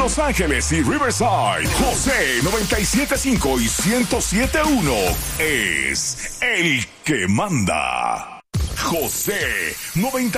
Los Ángeles y Riverside, José 97.5 y 107.1 es el que manda. José 90.